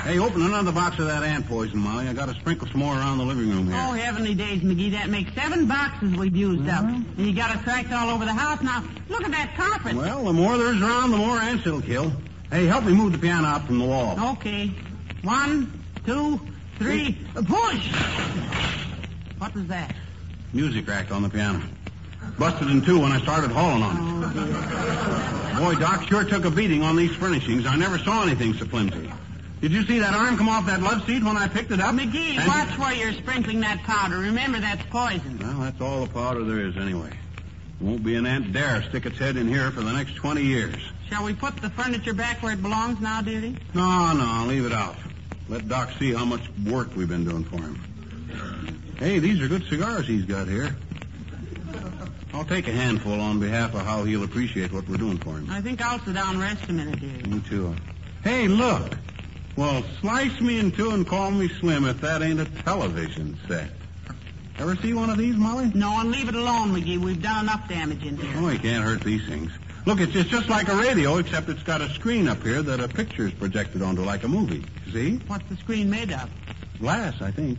Hey, open another box of that ant poison, Molly. I got to sprinkle some more around the living room here. Oh, heavenly days, McGee. That makes 7 boxes we've used up. And you got it tracked all over the house. Now, look at that carpet. Well, the more there's around, the more ants it'll kill. Hey, help me move the piano out from the wall. Okay. 1, 2, 3. Push! What was that? Music rack on the piano. Busted in two when I started hauling on it. Oh, dear. Boy, Doc sure took a beating on these furnishings. I never saw anything so flimsy. Did you see that arm come off that love seat when I picked it up? McGee, watch where you're sprinkling that powder. Remember, that's poison. Well, that's all the powder there is anyway. Won't be an ant dare stick its head in here for the next 20 years. Shall we put the furniture back where it belongs now, dearie? No, leave it out. Let Doc see how much work we've been doing for him. Hey, these are good cigars he's got here. I'll take a handful on behalf of how he'll appreciate what we're doing for him. I think I'll sit down and rest a minute, dearie. Me too. Hey, look. Well, slice me in two and call me Slim if that ain't a television set. Ever see one of these, Molly? No, and leave it alone, McGee. We've done enough damage in here. Oh, you can't hurt these things. Look, it's just like a radio, except it's got a screen up here that a picture's projected onto like a movie. See? What's the screen made of? Glass, I think.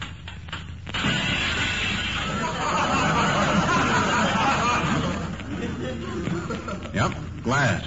Yep, glass.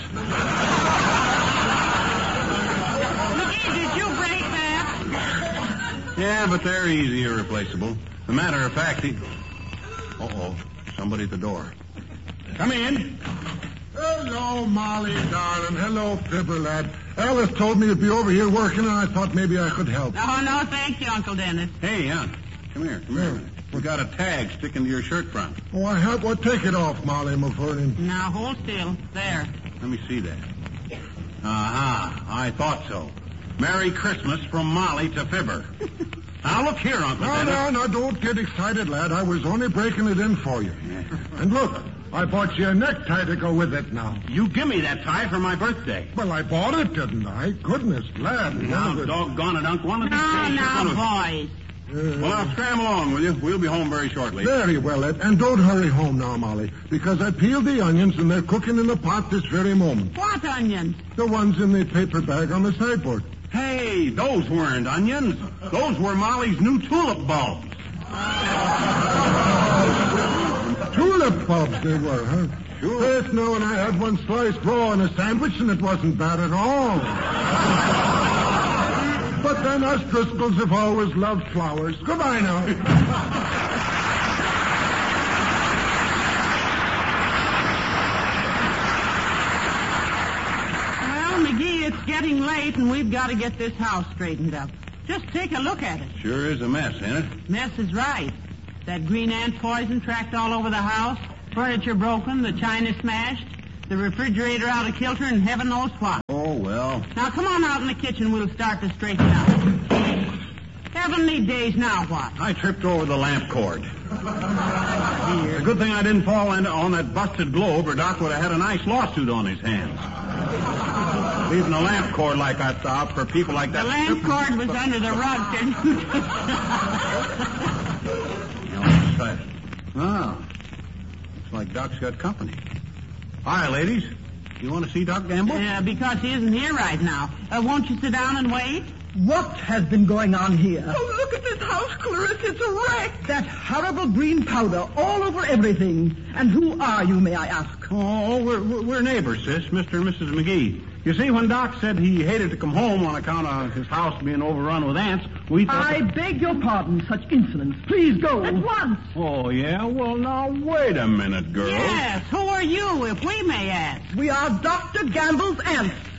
McGee, did you break that? Yeah, but they're easy irreplaceable. As a matter of fact, Uh-oh, somebody at the door. Come in. Hello, Molly, darling. Hello, Fibber, lad. Alice told me you'd be over here working, and I thought maybe I could help. Oh, no, thank you, Uncle Dennis. Hey, Aunt. Come here. We got a tag sticking to your shirt front. Oh, I help. Well, take it off, Molly McFerrin. Now, hold still. There. Let me see that. Aha, I thought so. Merry Christmas from Molly to Fibber. Now, look here, Uncle Dennis. No, don't get excited, lad. I was only breaking it in for you. And look, I bought you a necktie to go with it now. You give me that tie for my birthday. Well, I bought it, didn't I? Goodness, lad. Now, doggone it, Unc. One of these days Now, you're gonna... boys. Well, now, scram along, will you? We'll be home very shortly. Very well, Ed. And don't hurry home now, Molly, because I peeled the onions and they're cooking in the pot this very moment. What onions? The ones in the paper bag on the sideboard. Hey, those weren't onions. Those were Molly's new tulip bulbs. Tulip bulbs they were, huh? Sure. Yes, no, and I had one sliced raw in a sandwich, and it wasn't bad at all. But then us Driscolls have always loved flowers. Goodbye now. Well, McGee, it's getting late, and we've got to get this house straightened up. Just take a look at it. Sure is a mess, ain't it? Mess is right. That green ant poison tracked all over the house, furniture broken, the china smashed, the refrigerator out of kilter, and heaven knows what. Oh, well. Now, come on out in the kitchen. We'll start to straighten out. Heavenly days, now what? I tripped over the lamp cord. It's a good thing I didn't fall on that busted globe, or Doc would have had a nice lawsuit on his hands. Leaving a lamp cord like that out for people like that. The lamp cord was under the rug, didn't Oh. Looks like Doc's got company. Hi, ladies. You want to see Doc Gamble? Because he isn't here right now. Won't you sit down and wait? What has been going on here? Oh, look at this house, Clarissa. It's a wreck. That horrible green powder all over everything. And who are you, may I ask? Oh, we're neighbors, sis, Mr. and Mrs. McGee. You see, when Doc said he hated to come home on account of his house being overrun with ants, we thought... I beg your pardon, such insolence. Please go. At once. Oh, yeah? Well, now, wait a minute, girl. Yes, who are you, if we may ask? We are Dr. Gamble's ants.